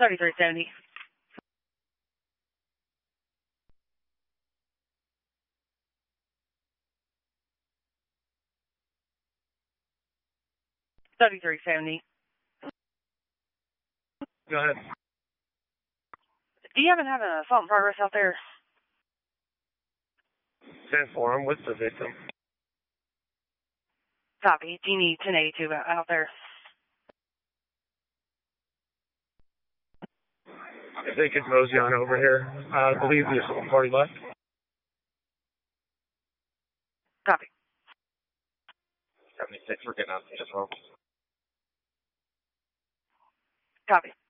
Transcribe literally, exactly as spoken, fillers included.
thirty-three seventy. thirty-three seventy. Go ahead. Do you happen to have an assault in progress out there? ten four, I'm with the victim. Copy. Do you need ten eighty-two out there? I think it's mosey on over here. I believe the assault party left. Copy. seventy-six, we're getting out as well. Copy.